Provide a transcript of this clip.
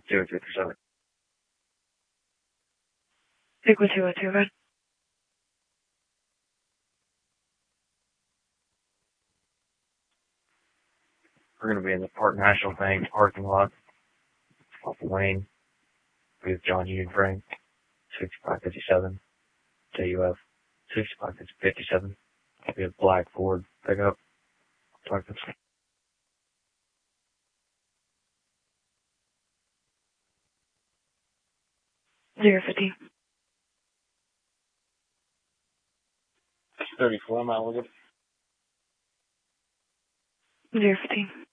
037. Liquid 202, red. We're going to be in the Park National Bank parking lot off of Wayne with John Union Frank, 6557, JUF, 6557. We have black Ford pickup. Talk to 050. 34 mile with it. 015.